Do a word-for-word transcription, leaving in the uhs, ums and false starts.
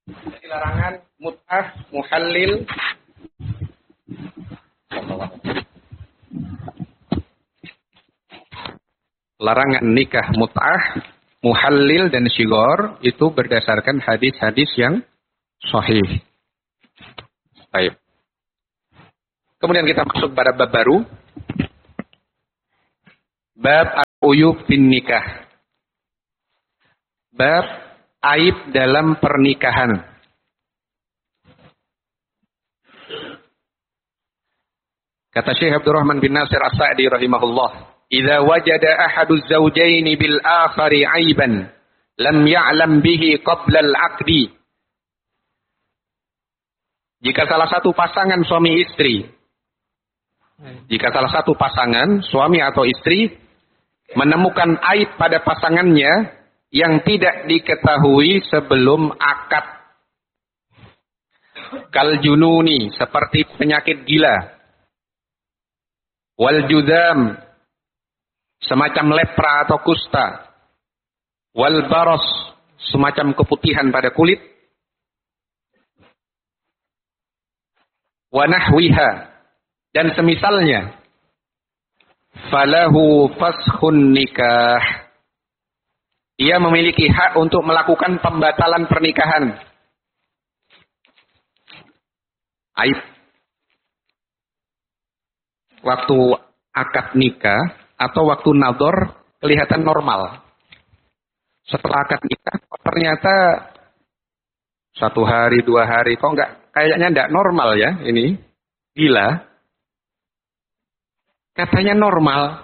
Jadi larangan mut'ah, muhallil, larangan nikah mut'ah, muhallil dan syigor itu berdasarkan hadis-hadis yang sahih. Baik. Kemudian kita masuk pada bab baru. Bab al-uyub bin nikah. Bab aib dalam pernikahan. Kata Syekh Abdurrahman bin Nasir As-Sa'di rahimahullah, "Idza wajada ahadu az-zawjaini bil akhari aiban lam ya'lam bihi qabla al-'aqdi." Jika salah satu pasangan suami istri, jika salah satu pasangan suami atau istri menemukan aib pada pasangannya yang tidak diketahui sebelum akad, kal jununi, seperti penyakit gila, wal judam, semacam lepra atau kusta, wal baros, semacam keputihan pada kulit, wa nahwiha, dan semisalnya, falahu faskhun nikah, ia memiliki hak untuk melakukan pembatalan pernikahan. Aib waktu akad nikah atau waktu nador kelihatan normal. Setelah akad nikah ternyata satu hari dua hari kok enggak, kayaknya enggak normal ya ini, gila. Katanya normal.